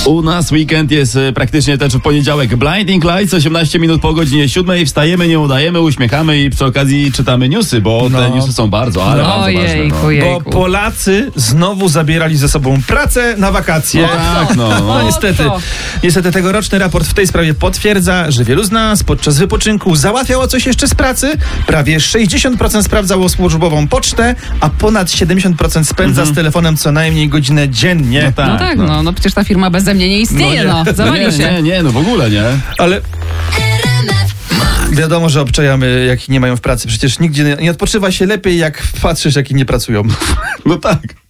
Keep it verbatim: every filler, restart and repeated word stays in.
U nas weekend jest e, praktycznie też w poniedziałek. Blinding Lights, osiemnaście minut po godzinie siódmej. Wstajemy, nie udajemy, uśmiechamy i przy okazji czytamy newsy, bo No. te newsy są bardzo, ale No. bardzo ważne. Ojejku, No. jejku. Bo Polacy znowu zabierali ze sobą pracę na wakacje. No tak, no. No no. niestety, to. niestety tegoroczny raport w tej sprawie potwierdza, że wielu z nas podczas wypoczynku załatwiało coś jeszcze z pracy, prawie sześćdziesiąt procent sprawdzało służbową pocztę, a ponad siedemdziesiąt procent spędza Mhm. z telefonem co najmniej godzinę dziennie. No tak, No tak, no. no przecież ta firma beze mnie nie istnieje, No no. nie. No Zawali nie, się. nie, nie, no w ogóle nie. Ale wiadomo, że obczajamy, jak nie mają w pracy. Przecież nigdzie nie, nie odpoczywa się lepiej, jak patrzysz, jak nie pracują. No tak.